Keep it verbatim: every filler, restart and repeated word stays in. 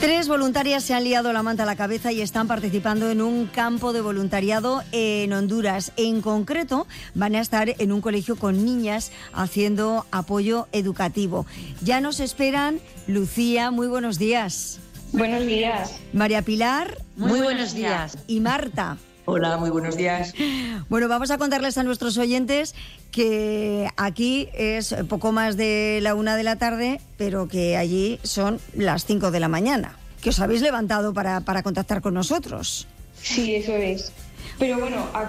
Tres voluntarias se han liado la manta a la cabeza y están participando en un campo de voluntariado en Honduras. En concreto, van a estar en un colegio con niñas haciendo apoyo educativo. Ya nos esperan. Lucía, muy buenos días. Buenos días. María Pilar. Muy, muy buenos días. Y Marta. Hola, muy buenos días. Bueno, vamos a contarles a nuestros oyentes que aquí es poco más de la una de la tarde, pero que allí son las cinco de la mañana, que os habéis levantado para, para contactar con nosotros. Sí, eso es. Pero bueno,